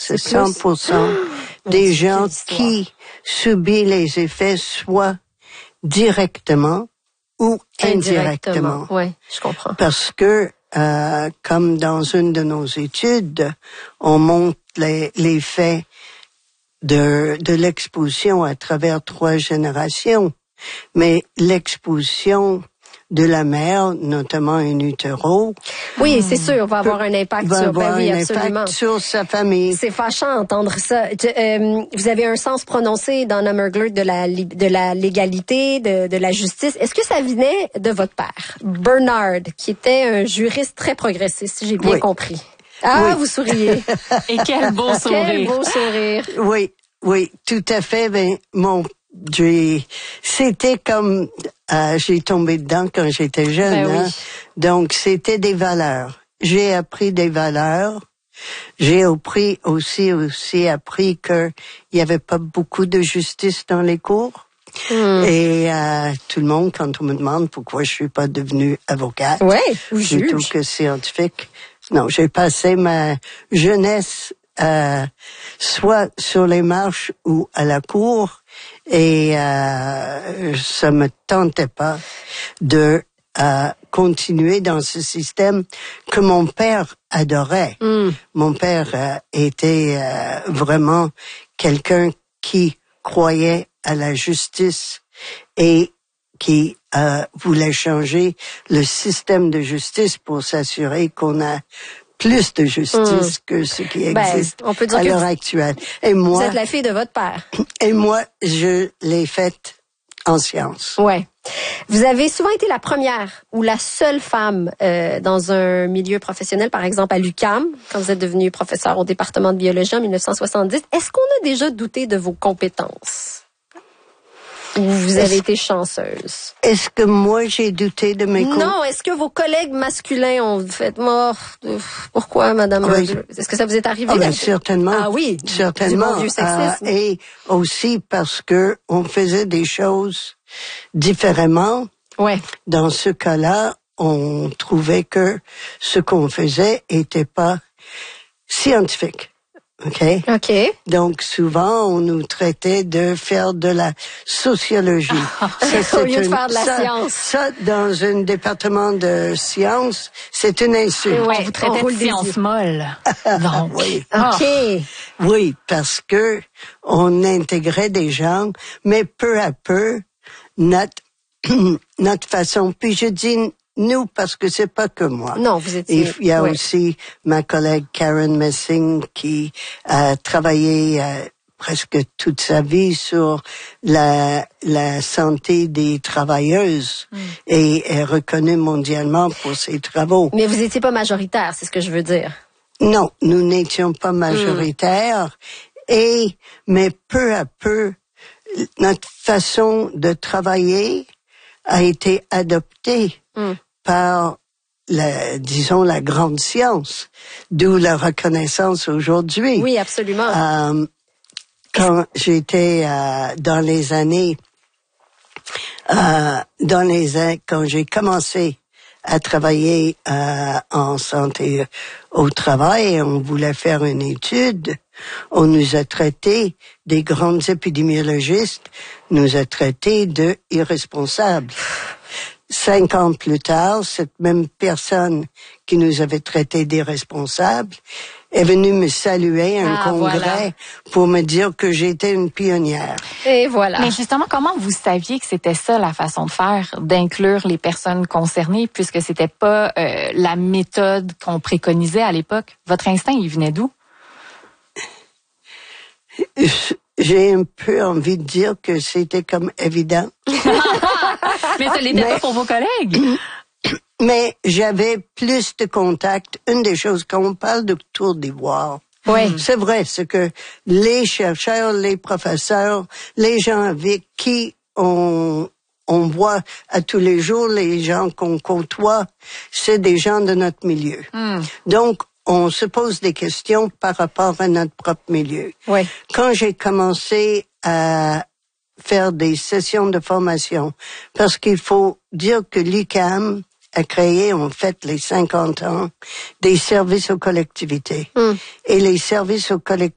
c'est 100% des gens qui subissent les effets soit directement ou indirectement. Oui, je comprends. Parce que, comme dans une de nos études, on montre les faits de l'exposition à travers 3 générations. Mais l'exposition de la mère, notamment in utero. Oui, c'est sûr, va avoir un impact sur sa famille. C'est fâchant d'entendre ça. Vous avez un sens prononcé dans Nomerglert de la légalité, de la justice. Est-ce que ça venait de votre père, Bernard, qui était un juriste très progressiste, si j'ai bien compris? Ah, vous souriez. Et quel beau sourire. Quel beau sourire. Oui, tout à fait. Ben, c'était comme, j'ai tombé dedans quand j'étais jeune, oui. Donc c'était des valeurs. J'ai appris des valeurs. J'ai aussi appris que il y avait pas beaucoup de justice dans les cours. Et tout le monde, quand on me demande pourquoi je suis pas devenue avocate, ou plutôt juge, que scientifique. Non, j'ai passé ma jeunesse soit sur les marches ou à la cour, et ça me tentait pas de continuer dans ce système que mon père adorait. Mon père était vraiment quelqu'un qui croyait à la justice et qui voulait changer le système de justice pour s'assurer qu'on a plus de justice que ce qui existe on peut dire à l'heure actuelle. Et moi, vous êtes la fille de votre père. Et moi, je l'ai faite en sciences. Ouais. Vous avez souvent été la première ou la seule femme dans un milieu professionnel, par exemple à l'UQAM, quand vous êtes devenue professeure au département de biologie en 1970. Est-ce qu'on a déjà douté de vos compétences? Ou vous avez été chanceuse? Est-ce que moi, j'ai douté de mes compétences? Non, est-ce que vos collègues masculins ont fait mort? Pourquoi, madame? Oui. Est-ce que ça vous est arrivé? Certainement. Ah oui. Certainement. Du bon vieux sexisme. Et aussi parce que on faisait des choses différemment. Ouais. Dans ce cas-là, on trouvait que ce qu'on faisait était pas scientifique. OK. Donc, souvent, on nous traitait de faire de la sociologie. Au lieu de faire de la science. Ça, dans un département de sciences, c'est une insulte. On vous traitait de science molle. Donc. Oui. OK. Oui, parce que on intégrait des gens, mais peu à peu, notre façon. Puis je dis nous parce que c'est pas que moi. Non, vous étiez. Il y a aussi ma collègue Karen Messing qui a travaillé presque toute sa vie sur la santé des travailleuses et est reconnue mondialement pour ses travaux. Mais vous étiez pas majoritaire, c'est ce que je veux dire. Non, nous n'étions pas majoritaires mais peu à peu, notre façon de travailler a été adoptée par disons la grande science, d'où la reconnaissance aujourd'hui. Oui, absolument. Quand j'étais dans les années, quand j'ai commencé à travailler en santé au travail, on voulait faire une étude. On nous a traités, des grands épidémiologistes, nous a traités de irresponsables. 5 ans plus tard, cette même personne qui nous avait traités d'irresponsables est venue me saluer à un congrès pour me dire que j'étais une pionnière. Et voilà. Mais justement, comment vous saviez que c'était ça la façon de faire, d'inclure les personnes concernées, puisque c'était pas la méthode qu'on préconisait à l'époque? Votre instinct, il venait d'où? J'ai un peu envie de dire que c'était comme évident. Mais ça l'était pas pour vos collègues. Mais j'avais plus de contacts. Une des choses, quand on parle de tour d'ivoire, c'est vrai, c'est que les chercheurs, les professeurs, les gens avec qui on voit à tous les jours, les gens qu'on côtoie, c'est des gens de notre milieu. Donc, on se pose des questions par rapport à notre propre milieu. Ouais. Quand j'ai commencé à faire des sessions de formation, parce qu'il faut dire que l'UQAM a créé, en fait, les 50 ans, des services aux collectivités. Et les services aux collectivités